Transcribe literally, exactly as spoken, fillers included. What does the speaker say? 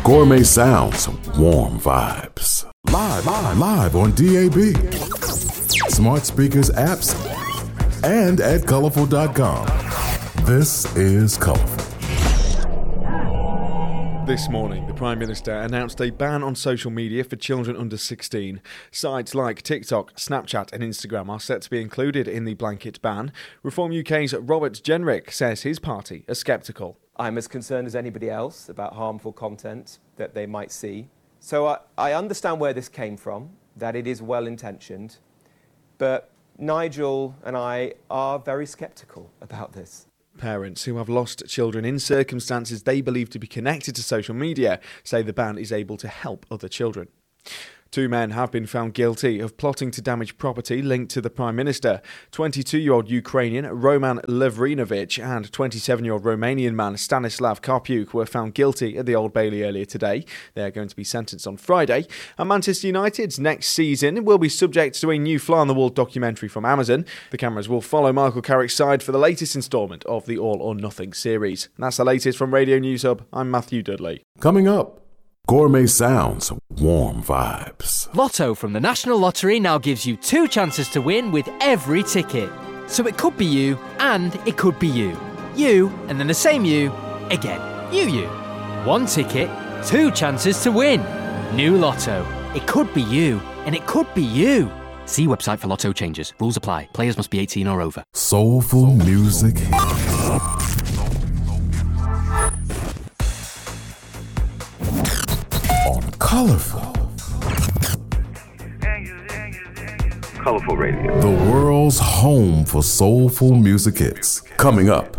Gourmet sounds, warm vibes. Live, live, live on D A B, smart speakers, apps, and at colorful dot com. This is Colorful. This morning, the Prime Minister announced a ban on social media for children under sixteen. Sites like TikTok, Snapchat and Instagram are set to be included in the blanket ban. Reform U K's Robert Jenrick says his party are sceptical. I'm as concerned as anybody else about harmful content that they might see. So I, I understand where this came from, that it is well-intentioned, but Nigel and I are very sceptical about this. Parents who have lost children in circumstances they believe to be connected to social media say the ban is able to help other children. Two men have been found guilty of plotting to damage property linked to the Prime Minister. twenty-two-year-old Ukrainian Roman Lavrinovich and twenty-seven-year-old Romanian man Stanislav Karpiuk were found guilty at the Old Bailey earlier today. They are going to be sentenced on Friday. And Manchester United's next season will be subject to a new fly-on-the-wall documentary from Amazon. The cameras will follow Michael Carrick's side for the latest instalment of the All or Nothing series. And that's the latest from Radio News Hub. I'm Matthew Dudley. Coming up, Gourmet sounds, warm vibes. Lotto from the National Lottery now gives you two chances to win with every ticket. So it could be you, and it could be you. You, and then the same you, again. You, you. One ticket, two chances to win. New Lotto. It could be you, and it could be you. See website for Lotto changes. Rules apply. Players must be eighteen or over. Soulful music. Colorful. Colorful Radio. The world's home for soulful music hits. Coming up